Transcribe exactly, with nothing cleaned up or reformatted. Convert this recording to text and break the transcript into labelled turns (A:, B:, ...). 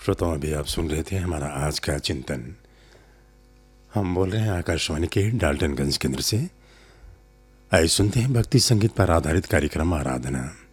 A: श्रोताओं, अभी आप सुन रहे थे हमारा आज का चिंतन। हम बोल रहे हैं आकाशवाणी के डाल्टनगंज केंद्र से। आइए सुनते हैं भक्ति संगीत पर आधारित कार्यक्रम आराधना।